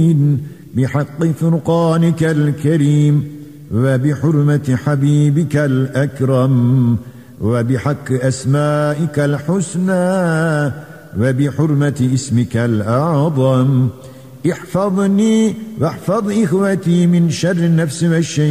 بحق فرقانك الكريم وبحرمة حبيبك الأكرم وبحق أسمائك الحسنى وبحرمة اسمك الأعظم احفظني واحفظ إخوتي من شر النفس والشيطان